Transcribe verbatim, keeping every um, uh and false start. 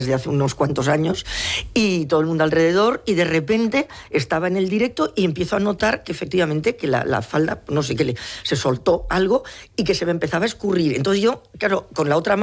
desde hace unos cuantos años, y todo el mundo alrededor, y de repente estaba en el directo y empiezo a notar que efectivamente que la, la falda, no sé qué, le, se soltó algo y que se me empezaba a escurrir. Entonces yo, claro, con la otra mano